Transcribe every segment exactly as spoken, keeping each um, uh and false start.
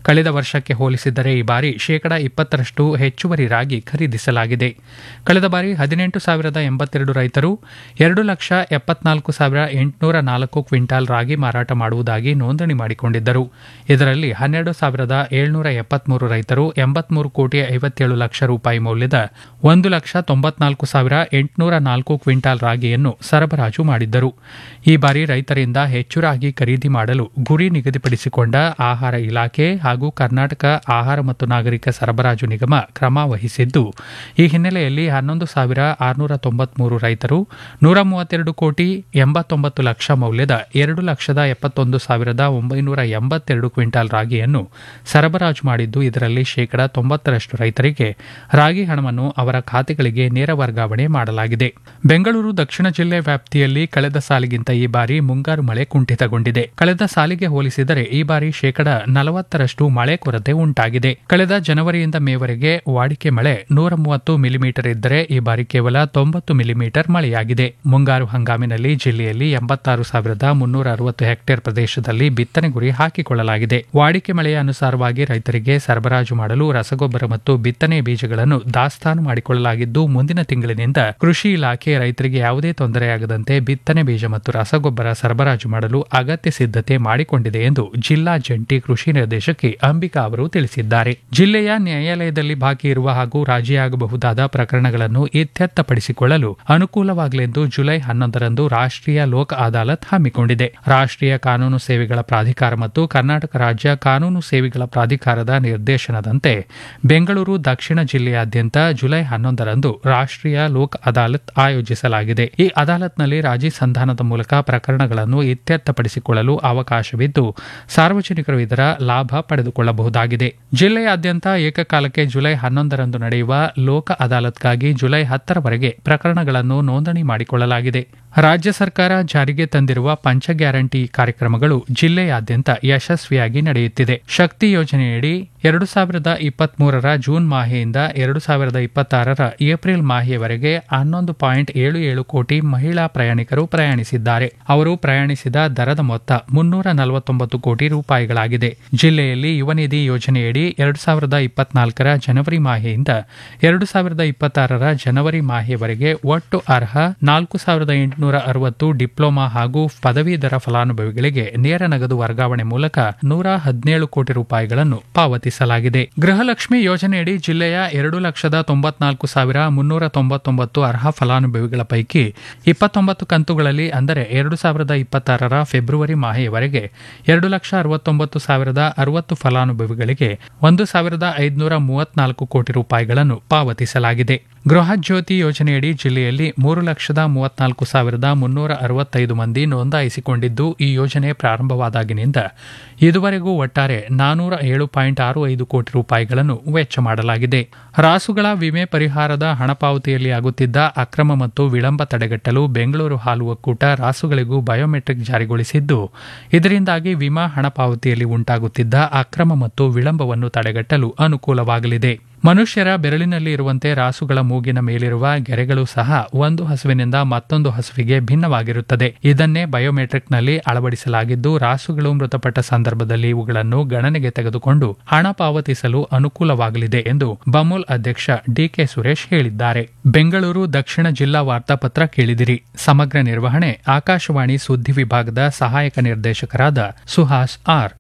ಕಳೆದ ವರ್ಷಕ್ಕೆ ಹೋಲಿಸಿದರೆ ಈ ಬಾರಿ ಶೇಕಡಾ ಇಪ್ಪತ್ತರಷ್ಟು ಹೆಚ್ಚುವರಿ ರಾಗಿ ಖರೀದಿಸಲಾಗಿದೆ. ಕಳೆದ ಬಾರಿ ಹದಿನೆಂಟು ಸಾವಿರದ ಎಂಬತ್ತೆರಡು ರೈತರು ಎರಡು ಲಕ್ಷ ಎಪ್ಪತ್ನಾಲ್ಕು ಸಾವಿರ ಎಂಟುನೂರ ನಾಲ್ಕು ಕ್ವಿಂಟಾಲ್ ರಾಗಿ ಮಾರಾಟ ಮಾಡುವುದಾಗಿ ನೋಂದಣಿ ಮಾಡಿಕೊಂಡಿದ್ದರು. ಇದರಲ್ಲಿ ಹನ್ನೆರಡು ಸಾವಿರದ ಏಳ್ನೂರ ಎಪ್ಪತ್ಮೂರು ರೈತರು ಎಂಬತ್ಮೂರು ಕೋಟಿ ಐವತ್ತೇಳು ಲಕ್ಷ ರೂಪಾಯಿ ಮೌಲ್ಯದ ಒಂದು ಲಕ್ಷ ತೊಂಬತ್ನಾಲ್ಕು ಸಾವಿರ ಎಂಟುನೂರ ನಾಲ್ಕು ಕ್ವಿಂಟಾಲ್ ರಾಗಿಯನ್ನು ಸರಬರಾಜು ಮಾಡಿದ್ದರು. ಈ ಬಾರಿ ರೈತರಿಂದ ಹೆಚ್ಚು ರಾಗಿ ಖರೀದಿ ಮಾಡಲು ಗುರಿ ನಿಗದಿಪಡಿಸಿಕೊಂಡ ಆಹಾರ ಇಲಾಖೆ ಹಾಗೂ ಕರ್ನಾಟಕ ಆಹಾರ ಮತ್ತು ನಾಗರಿಕ ಸರಬರಾಜು ನಿಗಮ ಕ್ರಮ ವಹಿಸಿದ್ದು, ಈ ಹಿನ್ನೆಲೆಯಲ್ಲಿ ಹನ್ನೊಂದು ಸಾವಿರ ಆರುನೂರ ತೊಂಬತ್ಮೂರು ರೈತರು ನೂರ ಮೂವತ್ತೆರಡು ಕೋಟಿ ಎಂಬತ್ತೊಂಬತ್ತು ಲಕ್ಷ ಮೌಲ್ಯದ ಎರಡು ಲಕ್ಷದ ಎಪ್ಪತ್ತೊಂದು ಸಾವಿರದ ಒಂಬೈನೂರ ಎಂಬತ್ತೆರಡು ಕ್ವಿಂಟಾಲ್ ರಾಗಿಯನ್ನು ಸರಬರಾಜು ಮಾಡಿದ್ದು, ಇದರಲ್ಲಿ ಶೇಕಡಾ ತೊಂಬತ್ತರಷ್ಟು ರೈತರಿಗೆ ರಾಗಿ ಹಣವನ್ನು ಅವರ ಖಾತೆಗಳಿಗೆ ನೇರ ವರ್ಗಾವಣೆ ಮಾಡಲಾಗಿದೆ. ಬೆಂಗಳೂರು ದಕ್ಷಿಣ ಜಿಲ್ಲೆ ವ್ಯಾಪ್ತಿಯಲ್ಲಿ ಕಳೆದ ಸಾಲಿಗಿಂತ ಈ ಬಾರಿ ಮುಂಗಾರು ಮಳೆ ಕುಂಠಿತಗೊಂಡಿದೆ. ಕಳೆದ ಸಾಲಿಗೆ ಹೋಲಿಸಿದರೆ ಈ ಬಾರಿ ಶೇಕಡಾ ನಲವತ್ತರಷ್ಟು ಮಳೆ ಕೊರತೆ ಉಂಟಾಗಿದೆ. ಕಳೆದ ಜನವರಿಯಿಂದ ಮೇವರೆಗೆ ವಾಡಿಕೆ ಮಳೆ ನೂರ ಮೂವತ್ತು ಮಿಲಿಮೀಟರ್ ಇದ್ದರೆ ಈ ಬಾರಿ ಕೇವಲ ತೊಂಬತ್ತು ಮಿಲಿಮೀಟರ್ ಮಳೆಯಾಗಿದೆ. ಮುಂಗಾರು ಹಂಗಾಮಿನಲ್ಲಿ ಜಿಲ್ಲೆಯಲ್ಲಿ ಎಂಬತ್ತಾರು ಸಾವಿರದ ಮುನ್ನೂರ ಅರವತ್ತು ಹೆಕ್ಟೇರ್ ಪ್ರದೇಶದಲ್ಲಿ ಬಿತ್ತನೆ ಗುರಿ ಹಾಕಿಕೊಳ್ಳಲಾಗಿದೆ. ವಾಡಿಕೆ ಮಳೆಯ ಅನುಸಾರವಾಗಿ ರೈತರಿಗೆ ಸರಬರಾಜು ಮಾಡಲು ರಸಗೊಬ್ಬರ ಮತ್ತು ಬಿತ್ತನೆ ಬೀಜಗಳನ್ನು ದಾಸ್ತಾನು ಮಾಡಿಕೊಳ್ಳಲಾಗಿದ್ದು, ಮುಂದಿನ ತಿಂಗಳಿನಿಂದ ಕೃಷಿ ಇಲಾಖೆ ರೈತರಿಗೆ ಯಾವುದೇ ತೊಂದರೆಯಾಗದಂತೆ ಬಿತ್ತನೆ ಬೀಜ ಮತ್ತು ರಸಗೊಬ್ಬರ ಸರಬರಾಜು ಮಾಡಲು ಅಗತ್ಯ ಸಿದ್ಧತೆ ಮಾಡಿಕೊಂಡಿದೆ ಎಂದು ಜಿಲ್ಲಾ ಜಂಟಿ ಕೃಷಿ ನಿರ್ದೇಶಕಿ ಅಂಬಿಕಾ ಅವರು ತಿಳಿಸಿದ್ದಾರೆ. ಜಿಲ್ಲೆಯ ನ್ಯಾಯಾಲಯದಲ್ಲಿ ಬಾಕಿ ಇರುವ ಹಾಗೂ ರಾಜಿಯಾಗಬಹುದಾದ ಪ್ರಕರಣಗಳನ್ನು ಇತ್ಯರ್ಥಪಡಿಸಿಕೊಳ್ಳಲು ಅನುಕೂಲವಾಗಲೆಂದು ಜುಲೈ ಹನ್ನೊಂದರಂದು ರಾಷ್ಟ್ರೀಯ ಲೋಕ್ ಅದಾಲತ್ ಹಮ್ಮಿಕೊಂಡಿದೆ. ರಾಷ್ಟ್ರೀಯ ಕಾನೂನು ಸೇವೆಗಳ ಪ್ರಾಧಿಕಾರ ಮತ್ತು ಕರ್ನಾಟಕ ರಾಜ್ಯ ಕಾನೂನು ಸೇವೆಗಳ ಪ್ರಾಧಿಕಾರದ ನಿರ್ದೇಶನದಂತೆ ಬೆಂಗಳೂರು ದಕ್ಷಿಣ ಜಿಲ್ಲೆಯಾದ್ಯಂತ ಜುಲೈ ಹನ್ನೊಂದರಂದು ರಾಷ್ಟ್ರೀಯ ಲೋಕ್ ಅದಾಲತ್ ಆಯೋಜಿಸಲಾಗಿದೆ. ಈ ಅದಾಲತ್ನಲ್ಲಿ ರಾಜಿ ಸಂಧಾನದ ಮೂಲಕ ಪ್ರಕರಣಗಳನ್ನು ಇತ್ಯರ್ಥಪಡಿಸಿಕೊಳ್ಳಲು ಅವಕಾಶವಿದ್ದು, ಸಾರ್ವಜನಿಕರು ಇದರ ಲಾಭ ಪಡೆದುಕೊಳ್ಳಬಹುದಾಗಿದೆ. ಜಿಲ್ಲೆಯಾದ್ಯಂತ ಏಕಕಾಲಕ್ಕೆ ಜುಲೈ ಹನ್ನೊಂದರಂದು ನಡೆಯುವ ಲೋಕ ಅದಾಲತ್ಗಾಗಿ ಜುಲೈ ಹತ್ತರವರೆಗೆ ಪ್ರಕರಣಗಳನ್ನು ನೋಂದಣಿ ಮಾಡಿಕೊಳ್ಳಲಾಗಿದೆ. ರಾಜ್ಯ ಸರ್ಕಾರ ಜಾರಿಗೆ ತಂದಿರುವ ಪಂಚ ಗ್ಯಾರಂಟಿ ಕಾರ್ಯಕ್ರಮಗಳು ಜಿಲ್ಲೆಯಾದ್ಯಂತ ಯಶಸ್ವಿಯಾಗಿ ನಡೆಯುತ್ತಿದೆ. ಶಕ್ತಿ ಯೋಜನೆಯಡಿ ಎರಡು ಸಾವಿರದ ಇಪ್ಪತ್ಮೂರರ ಜೂನ್ ಮಾಹೆಯಿಂದ ಎರಡು ಸಾವಿರದ ಇಪ್ಪತ್ತಾರರ ಏಪ್ರಿಲ್ ಮಾಹೆಯವರೆಗೆ ಹನ್ನೊಂದು ಪಾಯಿಂಟ್ ಏಳು ಏಳು ಕೋಟಿ ಮಹಿಳಾ ಪ್ರಯಾಣಿಕರು ಪ್ರಯಾಣಿಸಿದ್ದಾರೆ. ಅವರು ಪ್ರಯಾಣಿಸಿದ ದರದ ಮೊತ್ತ ಮುನ್ನೂರ ನಲವತ್ತೊಂಬತ್ತು ಕೋಟಿ ರೂಪಾಯಿಗಳಾಗಿದೆ. ಜಿಲ್ಲೆಯಲ್ಲಿ ಯುವನಿಧಿ ಯೋಜನೆಯಡಿ ಎರಡು ಸಾವಿರದ ಇಪ್ಪತ್ನಾಲ್ಕರ ಜನವರಿ ಮಾಹೆಯಿಂದ ಎರಡು ಸಾವಿರದ ಇಪ್ಪತ್ತಾರರ ಜನವರಿ ಮಾಹೆಯವರೆಗೆ ಒಟ್ಟು ಅರ್ಹ ನಾಲ್ಕು ಸಾವಿರದ ಎಂಟುನೂರ ಅರವತ್ತು ಡಿಪ್ಲೊಮಾ ಹಾಗೂ ಪದವೀಧರ ಫಲಾನುಭವಿಗಳಿಗೆ ನೇರ ನಗದು ವರ್ಗಾವಣೆ ಮೂಲಕ ನೂರ ಹದಿನೇಳು ಕೋಟಿ ರೂಪಾಯಿಗಳನ್ನು ಪಾವತಿಸಲಾಗಿದೆ. ಗೃಹಲಕ್ಷ್ಮಿ ಯೋಜನೆಯಡಿ ಜಿಲ್ಲೆಯ ಎರಡು ಲಕ್ಷದ ತೊಂಬತ್ನಾಲ್ಕು ಸಾವಿರ ಮುನ್ನೂರ ತೊಂಬತ್ತೊಂಬತ್ತು ಅರ್ಹ ಫಲಾನುಭವಿಗಳ ಪೈಕಿ ಇಪ್ಪತ್ತೊಂಬತ್ತು ಕಂತುಗಳಲ್ಲಿ ಅಂದರೆ ಎರಡು ಸಾವಿರದ ಇಪ್ಪತ್ತಾರರ ಫೆಬ್ರವರಿ ಮಾಹೆಯವರೆಗೆ ಎರಡು ಲಕ್ಷ ಅರವತ್ತೊಂಬತ್ತು ಸಾವಿರದ ಅರವತ್ತು ಫಲಾನುಭವಿಗಳಿಗೆ ಒಂದು ಸಾವಿರದ ಐದುನೂರ ಮೂವತ್ನಾಲ್ಕು ಕೋಟಿ ರೂಪಾಯಿಗಳನ್ನು ಪಾವತಿಸಲಾಗಿದೆ. ಗೃಹ ಜ್ಯೋತಿ ಯೋಜನೆಯಡಿ ಜಿಲ್ಲೆಯಲ್ಲಿ ಮೂರು ಲಕ್ಷದ ಮೂವತ್ನಾಲ್ಕು ಸಾವಿರದ ಮುನ್ನೂರ ಅರವತ್ತೈದು ಮಂದಿ ನೋಂದಾಯಿಸಿಕೊಂಡಿದ್ದು, ಈ ಯೋಜನೆ ಪ್ರಾರಂಭವಾದಾಗಿನಿಂದ ಇದುವರೆಗೂ ಒಟ್ಟಾರೆ ನಾನೂರ ಏಳು ಪಾಯಿಂಟ್ ಆರು ಐದು ಕೋಟಿ ರೂಪಾಯಿಗಳನ್ನು ವೆಚ್ಚ ಮಾಡಲಾಗಿದೆ. ರಾಸುಗಳ ವಿಮೆ ಪರಿಹಾರದ ಹಣ ಪಾವತಿಯಲ್ಲಿ ಆಗುತ್ತಿದ್ದ ಅಕ್ರಮ ಮತ್ತು ವಿಳಂಬ ತಡೆಗಟ್ಟಲು ಬೆಂಗಳೂರು ಹಾಲು ಒಕ್ಕೂಟ ರಾಸುಗಳಿಗೂ ಬಯೋಮೆಟ್ರಿಕ್ ಜಾರಿಗೊಳಿಸಿದ್ದು, ಇದರಿಂದಾಗಿ ವಿಮಾ ಹಣ ಪಾವತಿಯಲ್ಲಿ ಉಂಟಾಗುತ್ತಿದ್ದ ಅಕ್ರಮ ಮತ್ತು ವಿಳಂಬವನ್ನು ತಡೆಗಟ್ಟಲು ಅನುಕೂಲವಾಗಲಿದೆ. ಮನುಷ್ಯರ ಬೆರಳಿನಲ್ಲಿ ಇರುವಂತೆ ರಾಸುಗಳ ಮೂಗಿನ ಮೇಲಿರುವ ಗೆರೆಗಳು ಸಹ ಒಂದು ಹಸುವಿನಿಂದ ಮತ್ತೊಂದು ಹಸುವಿಗೆ ಭಿನ್ನವಾಗಿರುತ್ತದೆ. ಇದನ್ನೇ ಬಯೋಮೆಟ್ರಿಕ್ನಲ್ಲಿ ಅಳವಡಿಸಲಾಗಿದ್ದು, ರಾಸುಗಳು ಮೃತಪಟ್ಟ ಸಂದರ್ಭದಲ್ಲಿ ಇವುಗಳನ್ನು ಗಣನೆಗೆ ತೆಗೆದುಕೊಂಡು ಹಣ ಪಾವತಿಸಲು ಅನುಕೂಲವಾಗಲಿದೆ ಎಂದು ಬಮೂಲ್ ಅಧ್ಯಕ್ಷ ಡಿಕೆ ಸುರೇಶ್ ಹೇಳಿದ್ದಾರೆ. ಬೆಂಗಳೂರು ದಕ್ಷಿಣ ಜಿಲ್ಲಾ ವಾರ್ತಾಪತ್ರ ಕೇಳಿದಿರಿ. ಸಮಗ್ರ ನಿರ್ವಹಣೆ ಆಕಾಶವಾಣಿ ಸುದ್ದಿ ವಿಭಾಗದ ಸಹಾಯಕ ನಿರ್ದೇಶಕರಾದ ಸುಹಾಸ್ ಆರ್.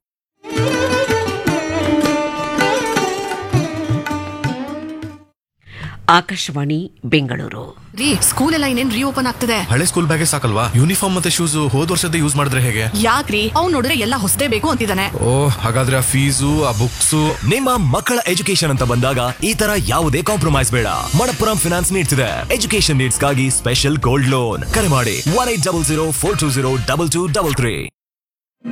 ಆಕಾಶವಾಣಿ ಬೆಂಗಳೂರು. ರೀ, ಸ್ಕೂಲ್ ಎಲ್ಲ ಇನ್ನೇನ್ ರೀಓಪನ್ ಆಗ್ತದೆ. ಹಳೆ ಸ್ಕೂಲ್ ಬ್ಯಾಗೇ ಸಾಕಲ್ವಾ? ಯೂನಿಫಾರ್ಮ್ ಮತ್ತೆ ಶೂಸ್ ಹೋದ್ ವರ್ಷದ ಯೂಸ್ ಮಾಡಿದ್ರೆ ಹೇಗೆ? ಯಾಕ್ರಿ, ಅವ್ನು ನೋಡಿದ್ರೆ ಎಲ್ಲ ಹೊಸದೇ ಬೇಕು ಅಂತಿದ್ದಾನೆ. ಓ, ಹಾಗಾದ್ರೆ ಆ ಫೀಸು ಆ ಬುಕ್ಸ್. ನಿಮ್ಮ ಮಕ್ಕಳ ಎಜುಕೇಶನ್ ಅಂತ ಬಂದಾಗ ಈ ತರ ಯಾವುದೇ ಕಾಂಪ್ರಮೈಸ್ ಬೇಡ. ಮಣಪ್ಪುರಂ ಫಿನಾನ್ಸ್ ನೀಡ್ಸ್ ಇದೆ ಎಜುಕೇಶನ್ ನೀಡ್ಸ್ ಗಾಗಿ ಸ್ಪೆಷಲ್ ಗೋಲ್ಡ್ ಲೋನ್. ಕರೆ ಮಾಡಿ one eight double zero four two zero double two double three.